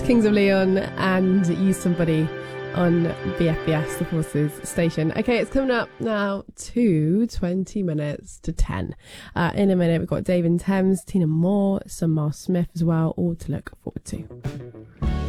Kings of Leon and Use Somebody on BFBS, the Forces station. Okay, it's coming up now to 20 minutes to 10. In a minute, we've got Dave and Thames, Tina Moore, some Miles Smith as well, all to look forward to.